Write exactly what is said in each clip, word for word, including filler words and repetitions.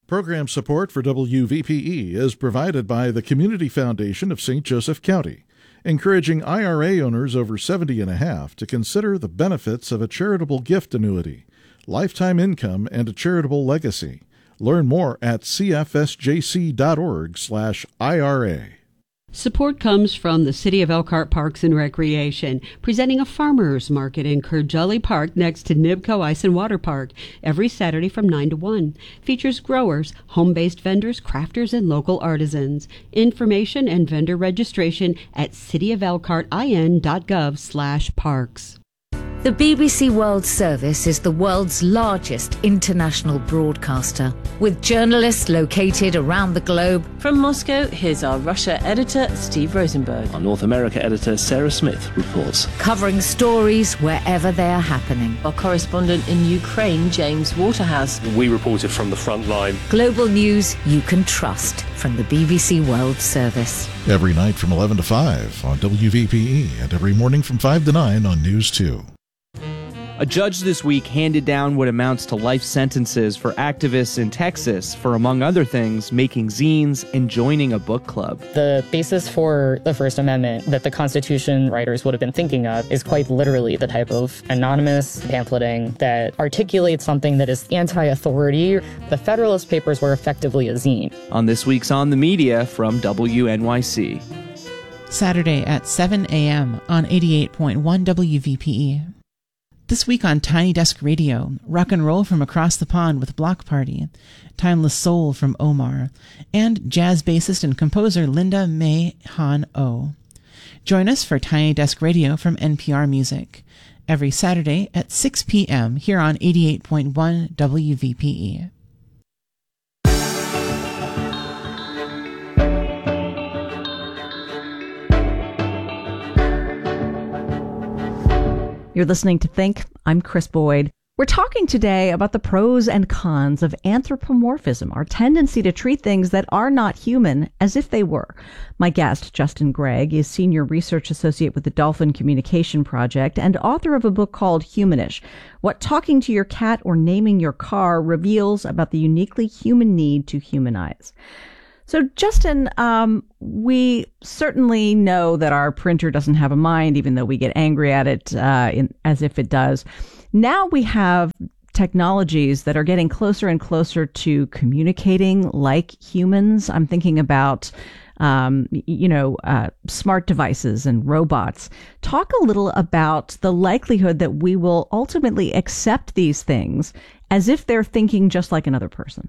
Program support for W V P E is provided by the Community Foundation of Saint Joseph County, encouraging I R A owners over seventy and a half to consider the benefits of a charitable gift annuity, lifetime income, and a charitable legacy. Learn more at c f s j c dot org slash I R A. Support comes from the City of Elkhart Parks and Recreation, presenting a farmers market in Kurjali Park next to Nibco Ice and Water Park every Saturday from nine to one. Features growers, home-based vendors, crafters, and local artisans. Information and vendor registration at city of elkhart I N dot gov slash parks. The B B C World Service is the world's largest international broadcaster, with journalists located around the globe. From Moscow, here's our Russia editor, Steve Rosenberg. Our North America editor, Sarah Smith, reports. Covering stories wherever they are happening. Our correspondent in Ukraine, James Waterhouse. We reported from the front line. Global news you can trust from the B B C World Service. Every night from eleven to five on W V P E and every morning from five to nine on News two. A judge this week handed down what amounts to life sentences for activists in Texas for, among other things, making zines and joining a book club. The basis for the First Amendment that the Constitution writers would have been thinking of is quite literally the type of anonymous pamphleting that articulates something that is anti-authority. The Federalist Papers were effectively a zine. On this week's On the Media from W N Y C. Saturday at seven a.m. on eighty-eight point one W V P E. This week on Tiny Desk Radio, rock and roll from across the pond with Block Party, Timeless Soul from Omar, and jazz bassist and composer Linda May Han Oh. Join us for Tiny Desk Radio from N P R Music, every Saturday at six p.m. here on eighty-eight point one W V P E. You're listening to Think. I'm Chris Boyd. We're talking today about the pros and cons of anthropomorphism, our tendency to treat things that are not human as if they were. My guest, Justin Gregg, is Senior Research Associate with the Dolphin Communication Project and author of a book called Humanish, What Talking to Your Cat or Naming Your Car Reveals About the Uniquely Human Need to Humanize. So, Justin, um, we certainly know that our printer doesn't have a mind, even though we get angry at it uh, in, as if it does. Now we have technologies that are getting closer and closer to communicating like humans. I'm thinking about, um, you know, uh, smart devices and robots. Talk a little about the likelihood that we will ultimately accept these things as if they're thinking just like another person.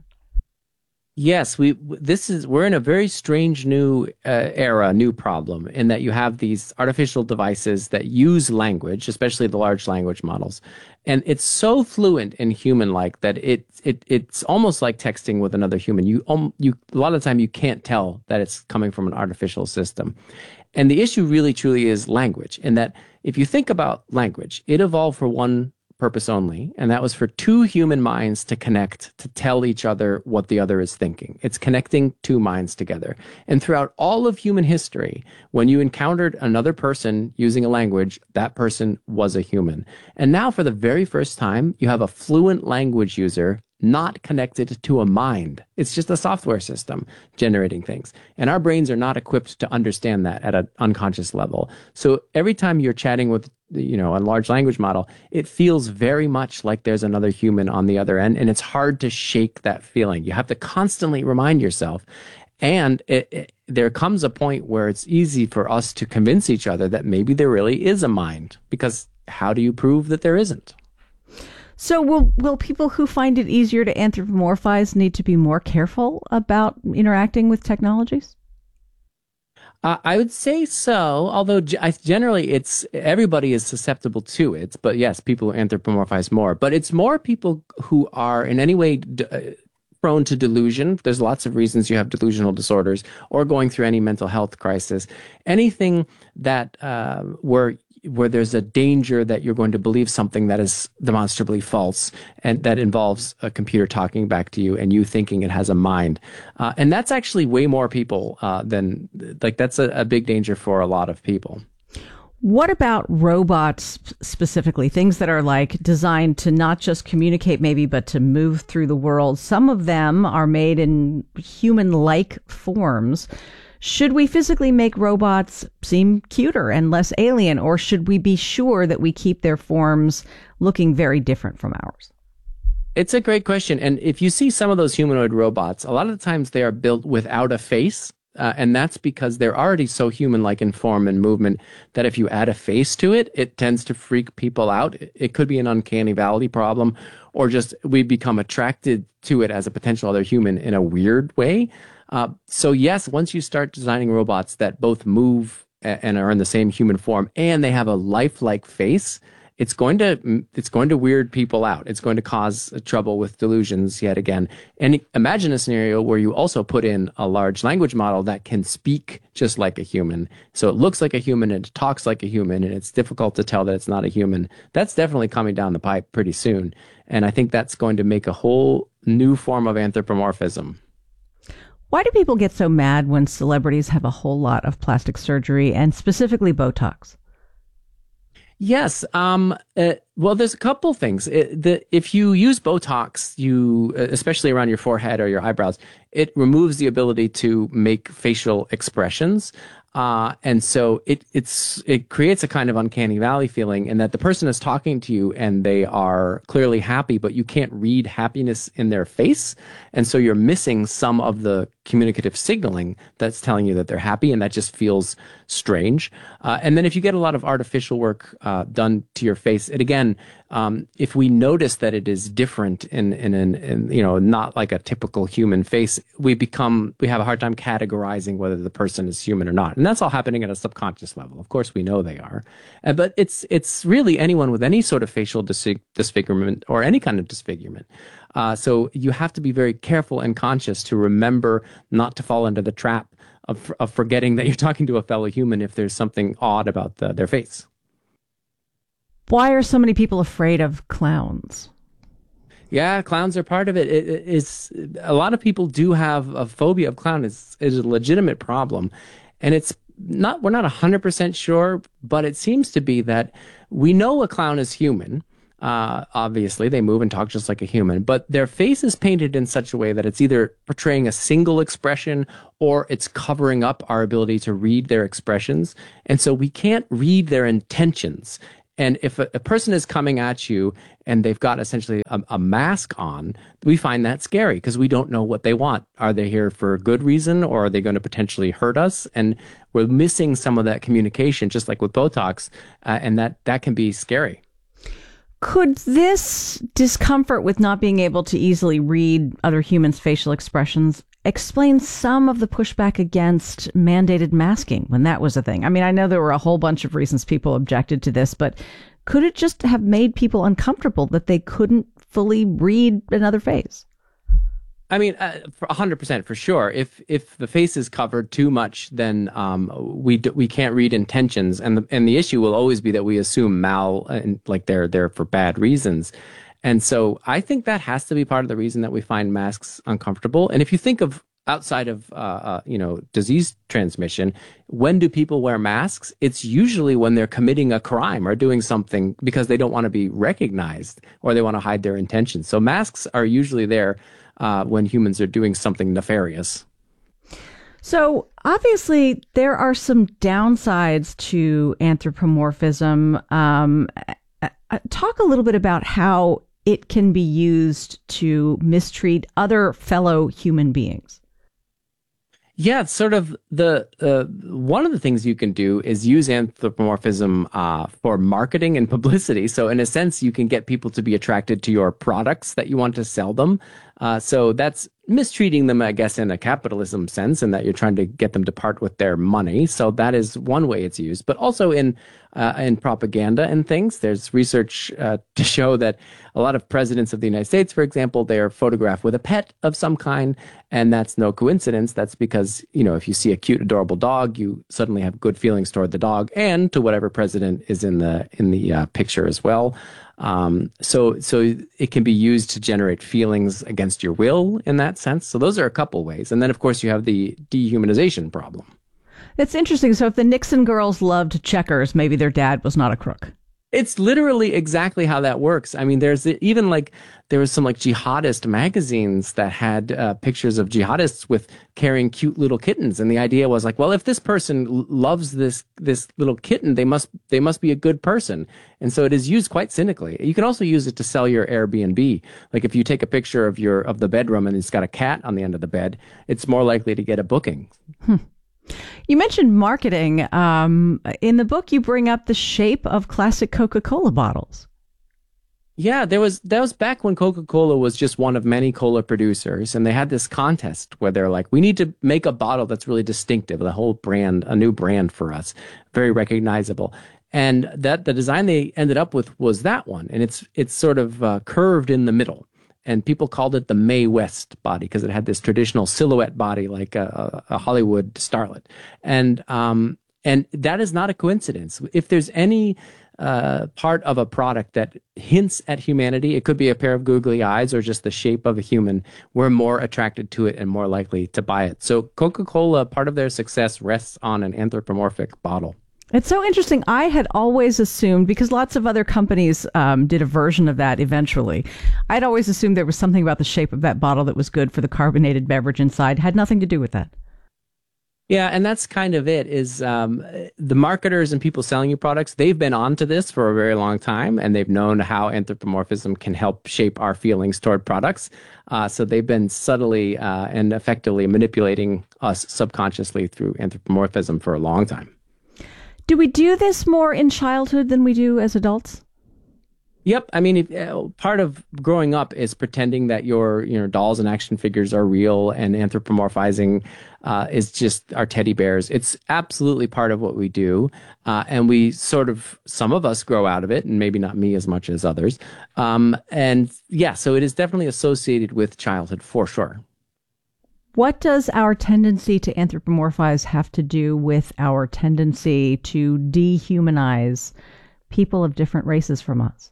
Yes, we. This is we're in a very strange new uh, era, new problem, in that you have these artificial devices that use language, especially the large language models, and it's so fluent and human-like that it it it's almost like texting with another human. You um, you a lot of the time you can't tell that it's coming from an artificial system, and the issue really truly is language. In that, if you think about language, it evolved for one purpose only, and that was for two human minds to connect, to tell each other what the other is thinking. It's connecting two minds together. And throughout all of human history, when you encountered another person using a language, that person was a human. And now, for the very first time, you have a fluent language user not connected to a mind. It's just a software system generating things. And our brains are not equipped to understand that at an unconscious level. So every time you're chatting with, you know, a large language model, it feels very much like there's another human on the other end. And it's hard to shake that feeling. You have to constantly remind yourself. And it, it, there comes a point where it's easy for us to convince each other that maybe there really is a mind, because how do you prove that there isn't? So will will people who find it easier to anthropomorphize need to be more careful about interacting with technologies? Uh, I would say so, although g- I, generally it's everybody is susceptible to it. But yes, people anthropomorphize more. But it's more people who are in any way d- uh, prone to delusion. There's lots of reasons you have delusional disorders, or going through any mental health crisis. Anything that uh, where where there's a danger that you're going to believe something that is demonstrably false, and that involves a computer talking back to you and you thinking it has a mind. Uh, and that's actually way more people uh, than, like, that's a, a big danger for a lot of people. What about robots specifically? Things that are like designed to not just communicate maybe, but to move through the world. Some of them are made in human-like forms. Should we physically make robots seem cuter and less alien, or should we be sure that we keep their forms looking very different from ours? It's a great question. And if you see some of those humanoid robots, a lot of the times they are built without a face. Uh, and that's because they're already so human-like in form and movement that if you add a face to it, it tends to freak people out. It, it could be an uncanny valley problem, or just we become attracted to it as a potential other human in a weird way. Uh, so yes, once you start designing robots that both move a- and are in the same human form, and they have a lifelike face, it's going to it's going to weird people out. It's going to cause trouble with delusions yet again. And imagine a scenario where you also put in a large language model that can speak just like a human. So it looks like a human and it talks like a human, and it's difficult to tell that it's not a human. That's definitely coming down the pipe pretty soon. And I think that's going to make a whole new form of anthropomorphism. Why do people get so mad when celebrities have a whole lot of plastic surgery, and specifically Botox? Yes. Um, uh, well, there's a couple things. It, the, if you use Botox, you, especially around your forehead or your eyebrows, it removes the ability to make facial expressions. Uh, and so it, it's, it creates a kind of uncanny valley feeling in that the person is talking to you and they are clearly happy, but you can't read happiness in their face. And so you're missing some of the communicative signaling that's telling you that they're happy, and that just feels strange. Uh, and then if you get a lot of artificial work uh, done to your face, it again, um, if we notice that it is different in, in, in, in, you know, not like a typical human face, we become, we have a hard time categorizing whether the person is human or not. And that's all happening at a subconscious level. Of course, we know they are. Uh, but it's, it's really anyone with any sort of facial dis- disfigurement or any kind of disfigurement. Uh, so you have to be very careful and conscious to remember not to fall into the trap of, of forgetting that you're talking to a fellow human if there's something odd about the, their face. Why are so many people afraid of clowns? Yeah, clowns are part of it. It, it it's a lot of people do have a phobia of clowns. It's, it's a legitimate problem, and it's not. We're not a hundred percent sure, but it seems to be that we know a clown is human. Uh, obviously, they move and talk just like a human, but their face is painted in such a way that it's either portraying a single expression or it's covering up our ability to read their expressions, and so we can't read their intentions. And if a, a person is coming at you and they've got essentially a, a mask on, we find that scary because we don't know what they want. Are they here for a good reason, or are they going to potentially hurt us? And we're missing some of that communication, just like with Botox, uh, and that, that can be scary. Could this discomfort with not being able to easily read other humans' facial expressions explain some of the pushback against mandated masking when that was a thing? I mean, I know there were a whole bunch of reasons people objected to this, but could it just have made people uncomfortable that they couldn't fully read another face? I mean, uh, for one hundred percent for sure. If if the face is covered too much, then um, we d- we can't read intentions, and the and the issue will always be that we assume mal and like they're there for bad reasons. And so I think that has to be part of the reason that we find masks uncomfortable. And if you think of outside of, uh, uh, you know, disease transmission, when do people wear masks? It's usually when they're committing a crime or doing something because they don't want to be recognized or they want to hide their intentions. So masks are usually there uh, when humans are doing something nefarious. So obviously there are some downsides to anthropomorphism. Um, talk a little bit about how it can be used to mistreat other fellow human beings. Yeah, it's sort of the uh, one of the things you can do is use anthropomorphism uh, for marketing and publicity. So in a sense, you can get people to be attracted to your products that you want to sell them. Uh, so that's mistreating them, I guess, in a capitalism sense, and that you're trying to get them to part with their money. So that is one way it's used, but also in uh, in propaganda and things. There's research uh, to show that a lot of presidents of the United States, for example, they are photographed with a pet of some kind, and that's no coincidence. That's because, you know, if you see a cute, adorable dog, you suddenly have good feelings toward the dog and to whatever president is in the in the uh, picture as well. Um, so, so it can be used to generate feelings against your will in that sense. So those are a couple ways. And then, of course, you have the dehumanization problem. It's interesting. So if the Nixon girls loved checkers, maybe their dad was not a crook. It's literally exactly how that works. I mean, there's even like, there was some like jihadist magazines that had uh, pictures of jihadists with carrying cute little kittens. And the idea was like, well, if this person l- loves this, this little kitten, they must, they must be a good person. And so it is used quite cynically. You can also use it to sell your Airbnb. Like if you take a picture of your, of the bedroom and it's got a cat on the end of the bed, it's more likely to get a booking. Hmm. You mentioned marketing. Um, in the book, you bring up the shape of classic Coca-Cola bottles. Yeah, there was that was back when Coca-Cola was just one of many cola producers, and they had this contest where they're like, we need to make a bottle that's really distinctive, the whole brand, a new brand for us, very recognizable. And that the design they ended up with was that one, and it's it's sort of uh, curved in the middle. And people called it the Mae West body because it had this traditional silhouette body like a, a Hollywood starlet. And um, and that is not a coincidence. If there's any uh, part of a product that hints at humanity, it could be a pair of googly eyes or just the shape of a human, we're more attracted to it and more likely to buy it. So Coca-Cola, part of their success rests on an anthropomorphic bottle. It's so interesting. I had always assumed, because lots of other companies um, did a version of that eventually, I'd always assumed there was something about the shape of that bottle that was good for the carbonated beverage inside. Had nothing to do with that. Yeah, and that's kind of it, is um, the marketers and people selling you products, they've been onto this for a very long time, and they've known how anthropomorphism can help shape our feelings toward products. Uh, so they've been subtly uh, and effectively manipulating us subconsciously through anthropomorphism for a long time. Do we do this more in childhood than we do as adults? Yep. I mean, if, uh, part of growing up is pretending that your, you know, dolls and action figures are real, and anthropomorphizing uh, is just our teddy bears. It's absolutely part of what we do. Uh, and we sort of, some of us grow out of it, and maybe not me as much as others. Um, and yeah, so it is definitely associated with childhood for sure. What does our tendency to anthropomorphize have to do with our tendency to dehumanize people of different races from us?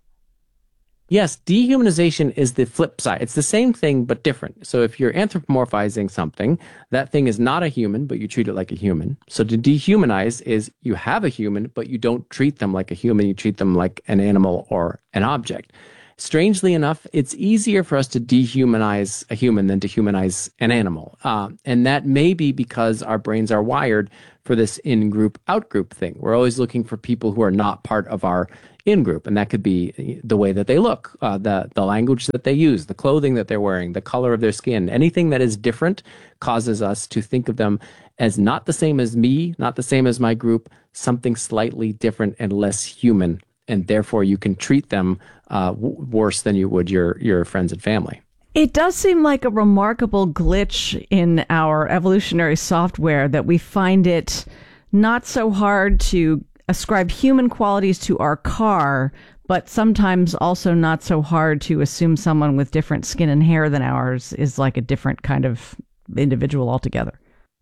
Yes, dehumanization is the flip side. It's the same thing, but different. So if you're anthropomorphizing something, that thing is not a human, but you treat it like a human. So to dehumanize is you have a human, but you don't treat them like a human. You treat them like an animal or an object. Strangely enough, it's easier for us to dehumanize a human than to humanize an animal. Uh, and that may be because our brains are wired for this in-group, out-group thing. We're always looking for people who are not part of our in-group. And that could be the way that they look, uh, the, the language that they use, the clothing that they're wearing, the color of their skin. Anything that is different causes us to think of them as not the same as me, not the same as my group, something slightly different and less human. And therefore you can treat them uh, w- worse than you would your your friends and family. It does seem like a remarkable glitch in our evolutionary software that we find it not so hard to ascribe human qualities to our car, but sometimes also not so hard to assume someone with different skin and hair than ours is like a different kind of individual altogether.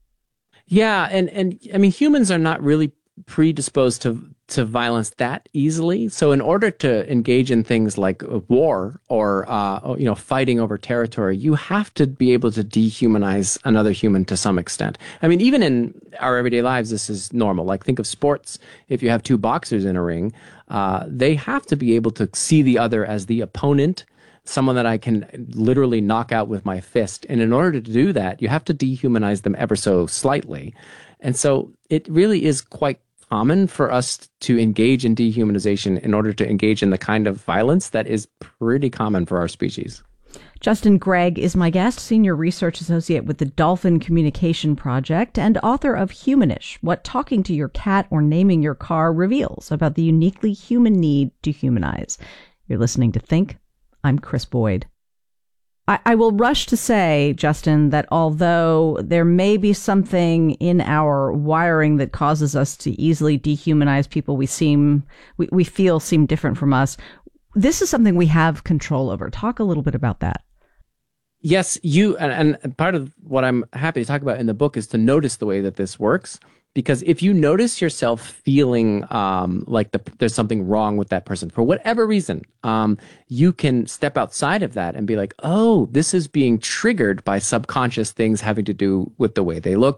Yeah, and, and I mean, humans are not really predisposed to to violence that easily. So in order to engage in things like war or uh, you know, fighting over territory, you have to be able to dehumanize another human to some extent. I mean, even in our everyday lives, this is normal. Like, think of sports. If you have two boxers in a ring, uh, they have to be able to see the other as the opponent, someone that I can literally knock out with my fist. And in order to do that, you have to dehumanize them ever so slightly. And so it really is quite common for us to engage in dehumanization in order to engage in the kind of violence that is pretty common for our species. Justin Gregg is my guest, Senior Research Associate with the Dolphin Communication Project and author of Humanish, What Talking to Your Cat or Naming Your Car Reveals About the Uniquely Human Need to Humanize. You're listening to Think. I'm Chris Boyd. I, I will rush to say, Justin, that although there may be something in our wiring that causes us to easily dehumanize people we seem, we, we feel seem different from us, this is something we have control over. Talk a little bit about that. Yes, you, and, and part of what I'm happy to talk about in the book is to notice the way that this works. Because if you notice yourself feeling um, like the, there's something wrong with that person, for whatever reason, um, you can step outside of that and be like, oh, this is being triggered by subconscious things having to do with the way they look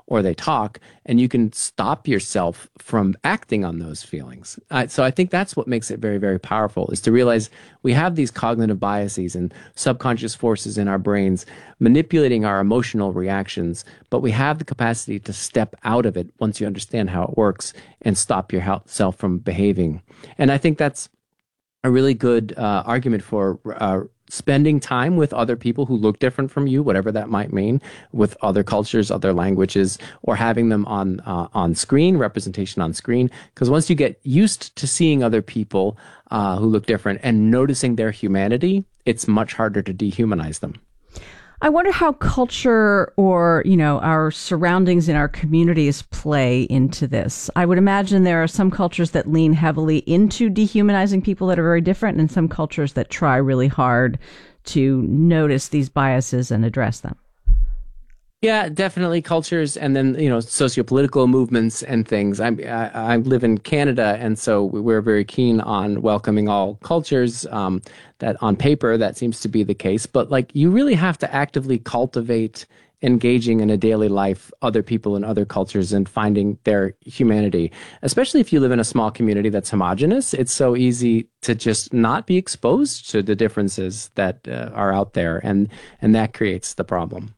or they talk, and you can stop yourself from acting on those feelings. Uh, so I think that's what makes it very, very powerful, is to realize we have these cognitive biases and subconscious forces in our brains manipulating our emotional reactions, but we have the capacity to step out of it once you understand how it works and stop yourself from behaving. And I think that's a really good uh, argument for uh, spending time with other people who look different from you, whatever that might mean, with other cultures, other languages, or having them on uh, on screen, representation on screen. Because once you get used to seeing other people uh, who look different and noticing their humanity, it's much harder to dehumanize them. I wonder how culture or, you know, our surroundings in our communities play into this. I would imagine there are some cultures that lean heavily into dehumanizing people that are very different, and some cultures that try really hard to notice these biases and address them. Yeah, definitely cultures, and then, you know, sociopolitical movements and things. I, I I live in Canada, and so we're very keen on welcoming all cultures. Um, that on paper, that seems to be the case. But like, you really have to actively cultivate engaging in a daily life other people and other cultures and finding their humanity. Especially if you live in a small community that's homogenous, it's so easy to just not be exposed to the differences that uh, are out there, and and that creates the problem.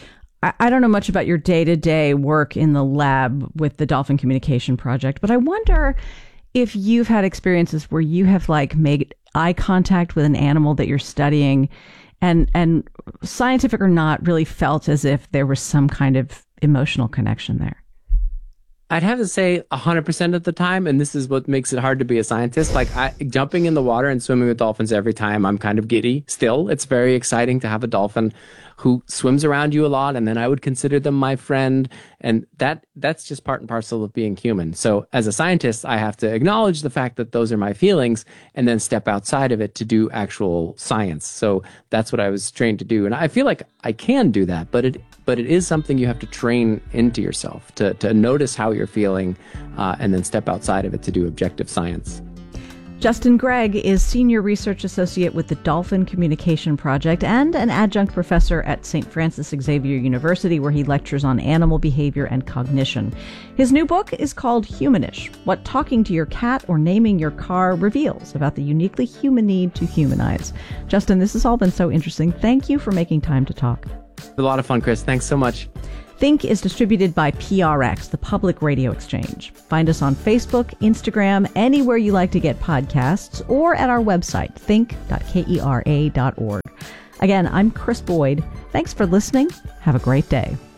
I don't know much about your day-to-day work in the lab with the Dolphin Communication Project, but I wonder if you've had experiences where you have like made eye contact with an animal that you're studying and, and scientific or not, really felt as if there was some kind of emotional connection there. I'd have to say one hundred percent of the time, and this is what makes it hard to be a scientist. Like, I, jumping in the water and swimming with dolphins every time, I'm kind of giddy still. It's very exciting to have a dolphin who swims around you a lot, and then I would consider them my friend. And that that's just part and parcel of being human. So as a scientist, I have to acknowledge the fact that those are my feelings and then step outside of it to do actual science. So that's what I was trained to do. And I feel like I can do that, but it but it is something you have to train into yourself, to, to notice how you're feeling uh, and then step outside of it to do objective science. Justin Gregg is Senior Research Associate with the Dolphin Communication Project and an adjunct professor at Saint Francis Xavier University, where he lectures on animal behavior and cognition. His new book is called Humanish: What Talking to Your Cat or Naming Your Car Reveals About the Uniquely Human Need to Humanize. Justin, this has all been so interesting. Thank you for making time to talk. A lot of fun, Chris. Thanks so much. Think is distributed by P R X, the Public Radio Exchange. Find us on Facebook, Instagram, anywhere you like to get podcasts, or at our website, think dot kera dot org. Again, I'm Chris Boyd. Thanks for listening. Have a great day.